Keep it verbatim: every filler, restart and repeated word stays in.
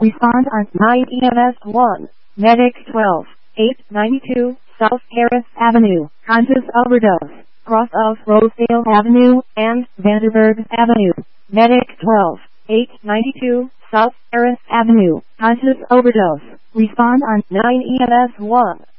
Respond on nine E M S one. Medic twelve, eight ninety-two, South Harris Avenue, conscious overdose, cross of Rosedale Avenue and Vanderburg Avenue. Medic twelve, eight ninety-two, South Harris Avenue, conscious overdose. Respond on nine E M S one.